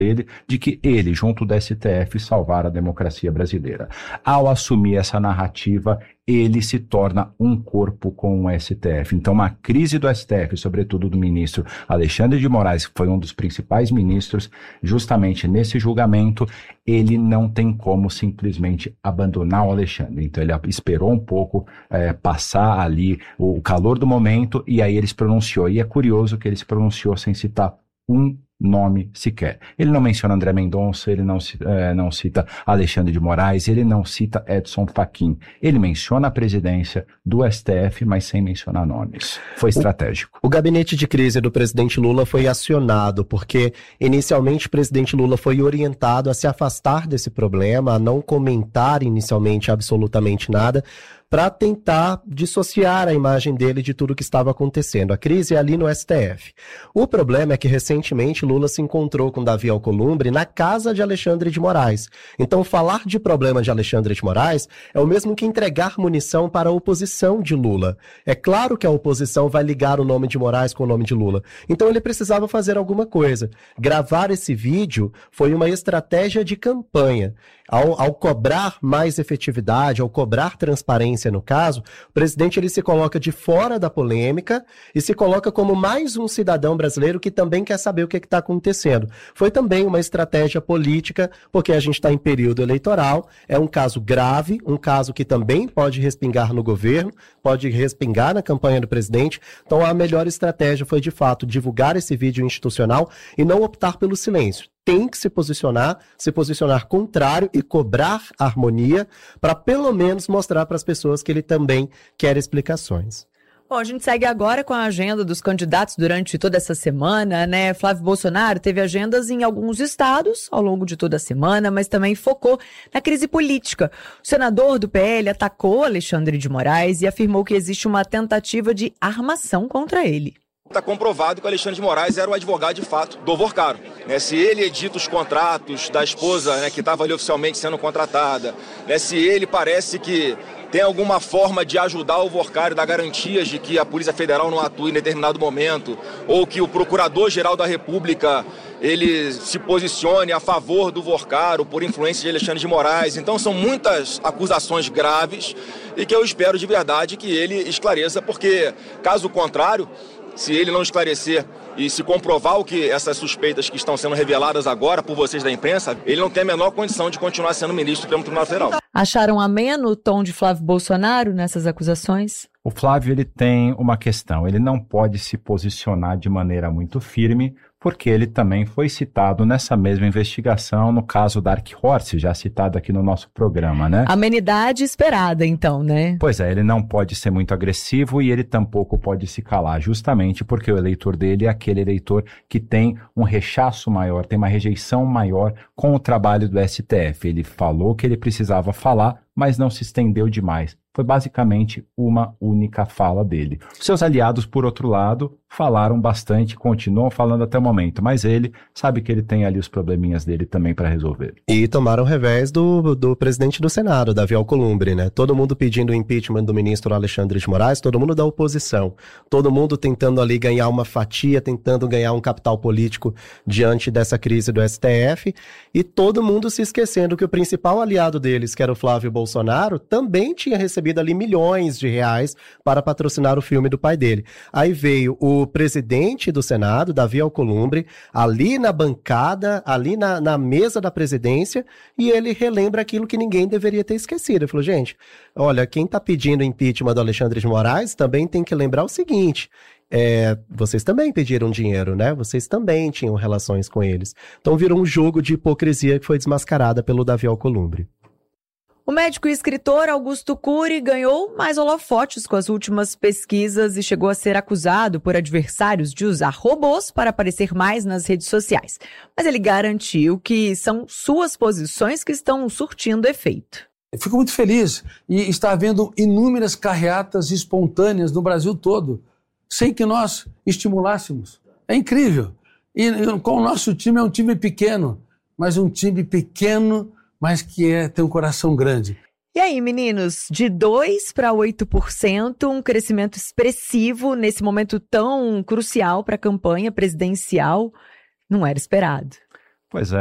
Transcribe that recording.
dele de que ele, junto do STF, salvar a democracia brasileira. Ao assumir essa narrativa, ele se torna um corpo com o STF. Então, uma crise do STF, sobretudo do ministro Alexandre de Moraes, que foi um dos principais ministros, justamente nesse julgamento, ele não tem como simplesmente abandonar o Alexandre. Então, ele esperou um pouco passar ali o calor do momento e aí ele se pronunciou. E é curioso que ele se pronunciou sem citar um nome sequer. Ele não menciona André Mendonça, ele não cita Alexandre de Moraes, ele não cita Edson Fachin. Ele menciona a presidência do STF, mas sem mencionar nomes. Foi estratégico. O gabinete de crise do presidente Lula foi acionado, porque inicialmente o presidente Lula foi orientado a se afastar desse problema, a não comentar inicialmente absolutamente nada, para tentar dissociar a imagem dele de tudo que estava acontecendo. A crise é ali no STF. O problema é que recentemente Lula se encontrou com Davi Alcolumbre na casa de Alexandre de Moraes. Então falar de problema de Alexandre de Moraes é o mesmo que entregar munição para a oposição de Lula. É claro que a oposição vai ligar o nome de Moraes com o nome de Lula. Então ele precisava fazer alguma coisa. Gravar esse vídeo foi uma estratégia de campanha. Ao cobrar mais efetividade, ao cobrar transparência no caso, o presidente ele se coloca de fora da polêmica e se coloca como mais um cidadão brasileiro que também quer saber o que está acontecendo. Foi também uma estratégia política, porque a gente está em período eleitoral, é um caso grave, um caso que também pode respingar no governo, pode respingar na campanha do presidente. Então a melhor estratégia foi, de fato, divulgar esse vídeo institucional e não optar pelo silêncio. Tem que se posicionar contrário e cobrar harmonia para pelo menos mostrar para as pessoas que ele também quer explicações. Bom, a gente segue agora com a agenda dos candidatos durante toda essa semana, né? Flávio Bolsonaro teve agendas em alguns estados ao longo de toda a semana, mas também focou na crise política. O senador do PL atacou Alexandre de Moraes e afirmou que existe uma tentativa de armação contra ele. Está comprovado que o Alexandre de Moraes era o advogado de fato do Vorcaro. Se ele edita os contratos da esposa, que estava ali oficialmente sendo contratada, se ele parece que tem alguma forma de ajudar o Vorcaro, dar garantias de que a Polícia Federal não atue em determinado momento, ou que o Procurador-Geral da República ele se posicione a favor do Vorcaro por influência de Alexandre de Moraes. Então são muitas acusações graves e que eu espero de verdade que ele esclareça, porque caso contrário, se ele não esclarecer e se comprovar o que essas suspeitas que estão sendo reveladas agora por vocês da imprensa, ele não tem a menor condição de continuar sendo ministro do Supremo Tribunal Federal. Acharam ameno o tom de Flávio Bolsonaro nessas acusações? O Flávio ele tem uma questão, ele não pode se posicionar de maneira muito firme, porque ele também foi citado nessa mesma investigação no caso Dark Horse, já citado aqui no nosso programa, né? Amenidade esperada, então, né? Pois é, ele não pode ser muito agressivo e ele tampouco pode se calar, justamente porque o eleitor dele é aquele eleitor que tem um rechaço maior, tem uma rejeição maior com o trabalho do STF. Ele falou que ele precisava falar, mas não se estendeu demais. Foi basicamente uma única fala dele. Seus aliados, por outro lado, falaram bastante, continuam falando até o momento, mas ele sabe que ele tem ali os probleminhas dele também para resolver. E tomaram revés do presidente do Senado, Davi Alcolumbre, né? Todo mundo pedindo o impeachment do ministro Alexandre de Moraes, todo mundo da oposição, todo mundo tentando ali ganhar uma fatia, tentando ganhar um capital político diante dessa crise do STF, e todo mundo se esquecendo que o principal aliado deles, que era o Flávio Bolsonaro, também tinha recebido ali milhões de reais para patrocinar o filme do pai dele. Aí veio o presidente do Senado, Davi Alcolumbre, ali na bancada, ali na mesa da presidência, e ele relembra aquilo que ninguém deveria ter esquecido. Ele falou, gente, olha, quem está pedindo impeachment do Alexandre de Moraes também tem que lembrar o seguinte, vocês também pediram dinheiro, né? Vocês também tinham relações com eles. Então virou um jogo de hipocrisia que foi desmascarada pelo Davi Alcolumbre. O médico e escritor Augusto Cury ganhou mais holofotes com as últimas pesquisas e chegou a ser acusado por adversários de usar robôs para aparecer mais nas redes sociais. Mas ele garantiu que são suas posições que estão surtindo efeito. Eu fico muito feliz e está havendo inúmeras carreatas espontâneas no Brasil todo, sem que nós estimulássemos. É incrível. E com o nosso time é um time pequeno, mas um time pequeno, mas que tem um coração grande. E aí, meninos, de 2% para 8%, um crescimento expressivo nesse momento tão crucial para a campanha presidencial, não era esperado. Pois é.